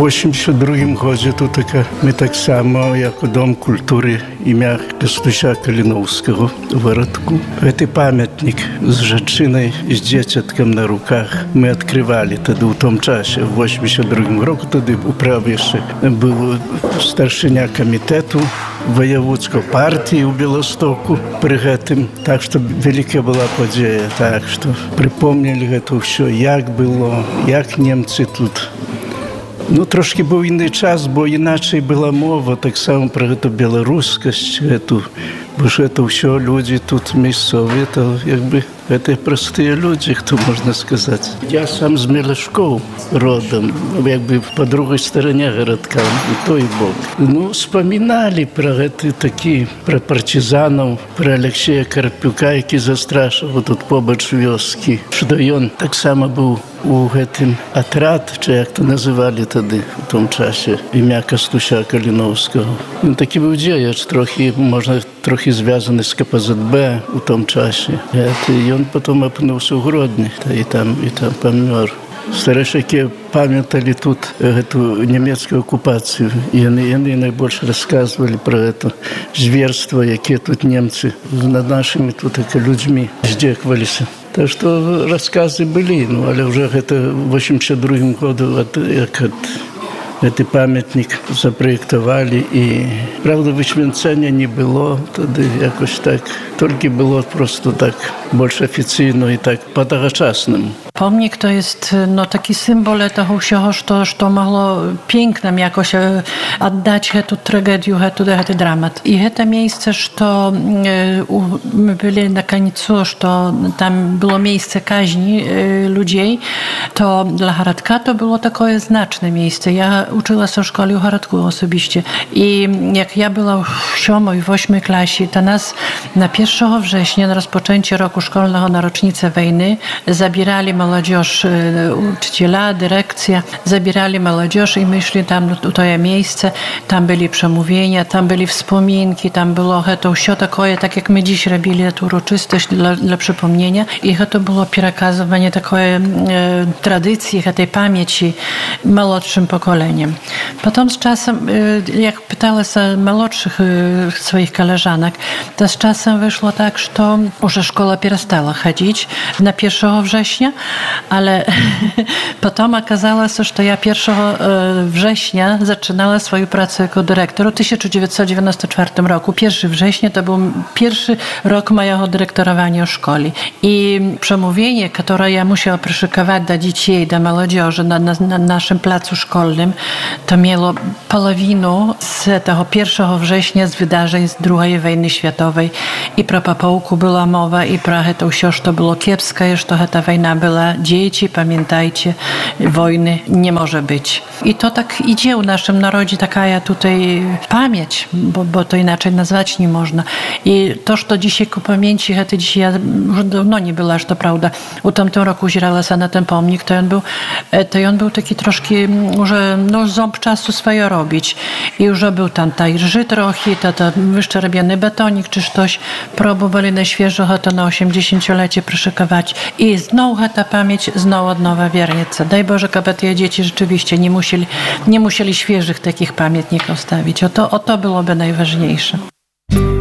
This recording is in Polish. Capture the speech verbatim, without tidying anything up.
osiemdziesiąt drugim году to taka, my tak samo jako Dom Kultury imienia Kostusia Kalinowskiego w Waradku. Это памятник z rzeczynej, z dzieciątkiem na rukach. My odkrywali wtedy w tym czasie, w osiemdziesiąt drugim roku, wtedy uprawy jeszcze był starszynia komitetu wojewódzkiego partii w Białymstoku przy tym. Tak, że wielka była podzieja, tak, że przypomnieli to wszystko, jak było, jak Niemcy тут. Ну, трошки був інший час, бо іначе була мова, так само про цю білоруськість, эту, бо ж це все люди тут місцеві, то якби це прості люди, хто можна сказати. Я сам з Мелешков родом, якби по другій стороні городка, і той бок. Ну, вспоминали про це такі, про партизанів, про Олексія Карпюка, який застрашив тут побач вёски, що він так само був у гэтым атрад, чи як то називали тоді, в тому часі, ім'я Костуся Калиновського. Він такий був діяч, трохи, можна, трохи зв'язаний з ка пе зет бе у тому часі. І він потім опинився у Гродні, і там, і там помер. Старішаки пам'ятали тут эту німецьку окупацію, і вони, вони найбільше розказували про це зверство, яке тут німці над нашими тут людьми здекувалися. Так что рассказы были, ну, але уже это в osiemdziesiąt drugim году от, як от, этот памятник запроектовали, и, правда, вичвенцення не було, тоді якось так, тільки було просто так, більш офіційно і так по-тогочасному. Pomnik to jest no, taki symbol tego всего, что, что могло pięknym jakoś oddać tę tragedię, ten dramat. I to miejsce, что my byli na końcu, что tam było miejsce kaźni ludzi, to dla Haradka to było takie znaczne miejsce. Ja uczyła się w szkole w Haradku osobiście. I jak ja była w siódmej, w ósmej klasie, to nas na pierwszego września, na rozpoczęcie roku szkolnego, na rocznicę wojny, zabierali młodzież, uczyciela, dyrekcja, zabierali młodzież i my szli tam w to miejsce, tam byli przemówienia, tam byli wspominki, tam było to wszystko takie, tak jak my dziś robili tę uroczystość dla, dla przypomnienia i to było przekazywanie takiej e, tradycji, tej pamięci młodszym pokoleniem. Potem z czasem, e, jak pytała się młodszych e, swoich koleżanek, to z czasem wyszło tak, że już szkoła przestała chodzić na pierwszego września, ale potem okazało się, że ja pierwszego września zaczynała swoją pracę jako dyrektor w tysiąc dziewięćset dziewięćdziesiątym czwartym roku. pierwszego września to był pierwszy rok mojego dyrektorowania szkoły. I przemówienie, które ja musiała przyszykować dla dzieci, dla młodzieży na, na, na naszym placu szkolnym, to miało polowinę z tego pierwszego września z wydarzeń z drugiej wojny światowej. I pro papołku była mowa, i pro to wszystko, co było kiepskie, że ta wojna była. Dzieci, pamiętajcie, wojny nie może być. I to tak idzie u naszym narodzie, taka tutaj pamięć, bo, bo to inaczej nazwać nie można. I to, że dzisiaj ku pamięci, to dzisiaj ja już dawno nie była, że to prawda. U tamtym roku uzierała się na ten pomnik, to on był, to on był taki troszkę, że no, ząb czasu swoje robić. I już był tam ta rży trochę, to, to wyszczerbiony betonik czy coś. Próbowali na świeżo to na osiemdziesięciolecie przyszykować. I znowu ta pamięć, znowu od nowa wiernica. Daj Boże, aby te dzieci rzeczywiście nie musieli, nie musieli świeżych takich pamiętników stawić. O to, o to byłoby najważniejsze.